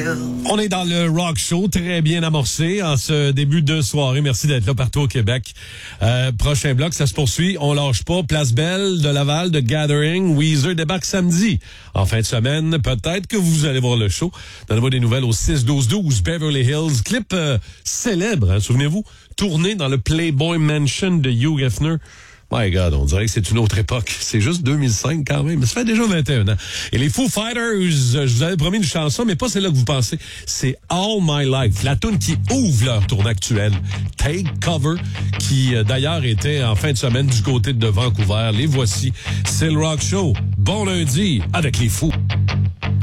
On est dans le rock show, très bien amorcé en ce début de soirée. Merci d'être là partout au Québec. Prochain bloc, ça se poursuit. On lâche pas. Place Belle de Laval, de Gathering. Weezer débarque samedi. En fin de semaine, peut-être que vous allez voir le show. Donnez-moi des nouvelles au 6-12-12 Beverly Hills. Clip célèbre, hein, souvenez-vous, tourné dans le Playboy Mansion de Hugh Hefner. My God, on dirait que c'est une autre époque. C'est juste 2005 quand même. Ça fait déjà 21 ans. Et les Foo Fighters, je vous avais promis une chanson, mais pas celle-là que vous pensez. C'est All My Life, la tune qui ouvre leur tournée actuelle. Take Cover, qui d'ailleurs était en fin de semaine du côté de Vancouver. Les voici. C'est le Rock Show. Bon lundi avec les Fous.